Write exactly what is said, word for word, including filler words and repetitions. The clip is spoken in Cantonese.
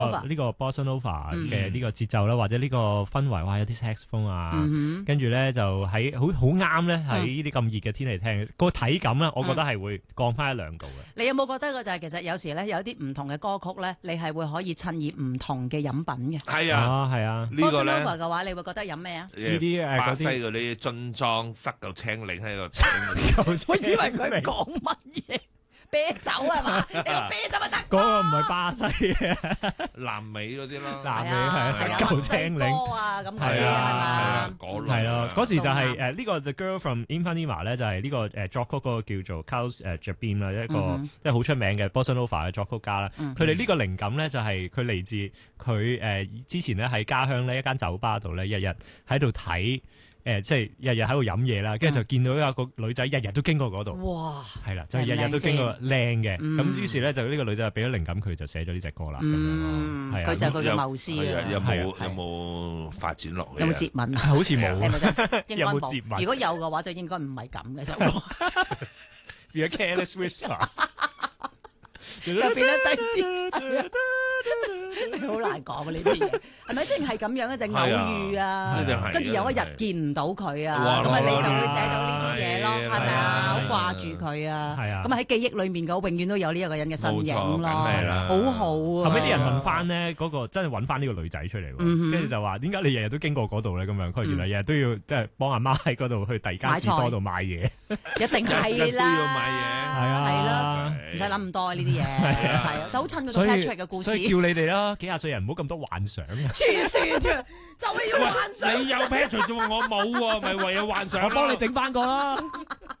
呢個 Bossa Nova 嘅呢個節奏啦，或者呢個氛圍，哇有啲 saxophone 啊，跟住咧就喺好好啱咧喺呢啲咁熱嘅天氣聽，個體感咧，我覺得係會降翻一兩度嘅。 你有冇覺得嘅就係其實有時咧有啲唔同嘅歌曲咧，你係會可以襯熱唔同嘅飲品嘅。 係啊， 係啊。 呢個咧 Bossa Nova 嘅話，你會覺得飲咩啊？ 呢啲誒巴西嗰啲樽裝塞嚿青檸喺度， 我以為佢講乜嘢？啤酒係嘛？你個啤酒咪得？ 嗰個唔係巴西嘅， 南美嗰啲咯， 南美係啊，食嚿青檸啊咁嗰啲係係嘛？ 啊，嗰類係咯，嗰時就係都啱誒呢個 The Girl from Ipanema 咧，就係呢個誒作曲嗰個叫做 Carlos 誒 Jobim 啦，一個即係好出名嘅 Bossa Nova 嘅作曲家啦。佢哋呢個靈感咧就係佢嚟自佢誒之前咧喺家鄉咧一間酒吧度咧，日日喺度睇。誒即係日日喺度飲嘢啦，跟住就見到有個女仔日日都經過嗰度， 哇！ 係啦，就日日都經過靚嘅，咁於是咧就呢個女仔就俾咗靈感，佢就寫咗呢隻歌啦。 嗯，佢就係佢嘅謀思啊。 有冇有冇發展落去？ 有冇接吻啊？ 好似冇， 有冇接吻？如果有嘅話，就應該唔係咁嘅首歌。 變咗 Careless Whisper， 又變得低啲。你好難講啊！呢啲嘢係咪一定係咁樣一定偶遇啊？跟住有一日見唔到佢啊，咁啊你就會寫到呢啲嘢咯，係咪啊？好掛住佢啊！咁啊喺記憶裏面嘅，永遠都有呢一個人嘅身影咯，好好啊！ 後尾啲人問翻咧，嗰個真係揾翻呢個女仔出嚟喎，跟住就話點解你日日都經過嗰度咧？咁樣佢原來日日都要即係幫阿媽喺嗰度去第二間士多度買嘢， 一定係啦， 要買嘢， 係啊， 係啦，唔使諗咁多呢啲嘢，係啊，好襯嗰個 Patrick 嘅故事。 所以叫你哋啦，幾廿歲人唔好咁多幻想啊！ 黐線嘅，就係要幻想。 你有 Patrick 啫喎，我冇喎，咪唯有幻想。 我幫你整翻個啦。